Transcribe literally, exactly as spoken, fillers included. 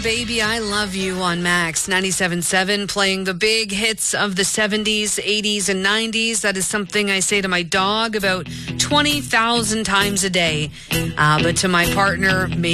Baby, I Love You on Max ninety-seven point seven, playing the big hits of the seventies, eighties, and nineties. That is something I say to my dog about twenty thousand times a day. Uh, but to my partner, maybe